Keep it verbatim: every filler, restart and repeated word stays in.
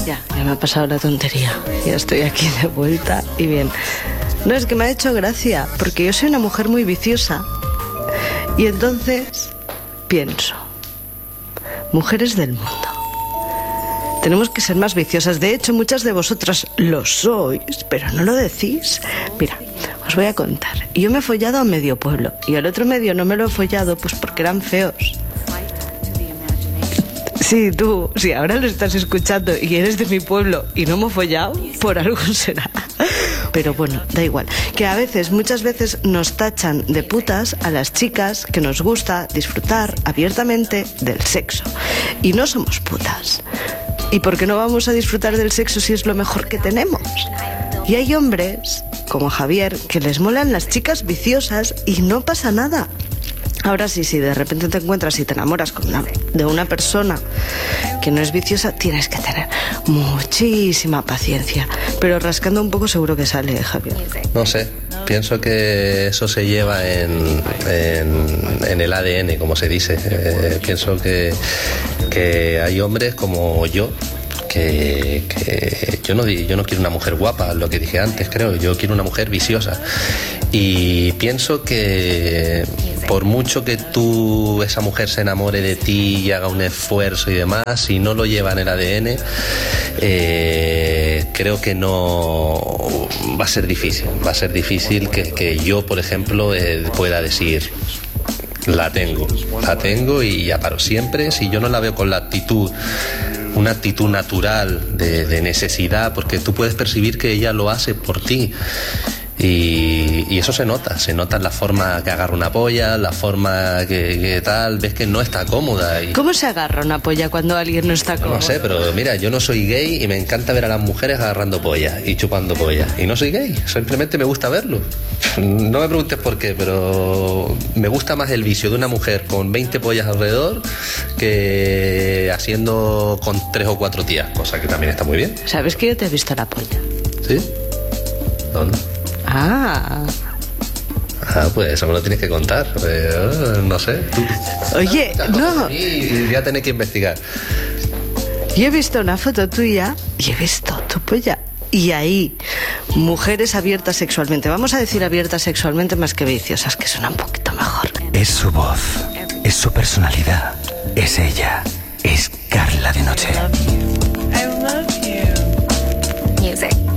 Ya, ya me ha pasado la tontería. Ya estoy aquí de vuelta y bien. No, es que me ha hecho gracia, porque yo soy una mujer muy viciosa. Y entonces pienso, mujeres del mundo, tenemos que ser más viciosas. De hecho, muchas de vosotras lo sois, pero no lo decís. Mira, os voy a contar. Yo me he follado a medio pueblo y al otro medio no me lo he follado pues porque eran feos. Sí, tú, si ahora lo estás escuchando y eres de mi pueblo y no me he follado, por algo será. Pero bueno, da igual. Que a veces, muchas veces nos tachan de putas a las chicas que nos gusta disfrutar abiertamente del sexo. Y no somos putas. ¿Y por qué no vamos a disfrutar del sexo si es lo mejor que tenemos? Y hay hombres, como Javier, que les molan las chicas viciosas y no pasa nada. Ahora sí, si de repente te encuentras y te enamoras con una, de una persona que no es viciosa, tienes que tener muchísima paciencia. Pero rascando un poco seguro que sale, Javier. No sé, pienso que eso se lleva en, en, en el A D N, como se dice. Eh, pienso que, que hay hombres como yo, que, que yo, no, yo no quiero una mujer guapa, lo que dije antes, creo. Yo quiero una mujer viciosa. Y pienso que por mucho que tú, esa mujer se enamore de ti y haga un esfuerzo y demás, si no lo lleva en el A D N, eh, creo que no va a ser difícil. Va a ser difícil que, que yo, por ejemplo, eh, pueda decir, la tengo, la tengo y ya paro. Siempre, si yo no la veo con la actitud, una actitud natural de, de necesidad, porque tú puedes percibir que ella lo hace por ti. Y, y eso se nota, se nota en la forma que agarra una polla, la forma que, que tal, ves que no está cómoda. Y... ¿Cómo se agarra una polla cuando alguien no está cómodo? No sé, pero mira, yo no soy gay y me encanta ver a las mujeres agarrando polla y chupando polla. Y no soy gay, simplemente me gusta verlo. No me preguntes por qué, pero me gusta más el vicio de una mujer con veinte pollas alrededor que haciendo con tres o cuatro tías, cosa que también está muy bien. ¿Sabes que yo te he visto la polla? ¿Sí? ¿Dónde? Ah. Ah, pues eso me lo tienes que contar. Eh, no sé. Tú, Oye, no. Y ya tenés que investigar. Yo he visto una foto tuya y he visto tu polla. Y ahí, mujeres abiertas sexualmente. Vamos a decir abiertas sexualmente más que viciosas, que suena un poquito mejor. Es su voz, es su personalidad, es ella, es Carla de Noche. I love you. I love you. Music.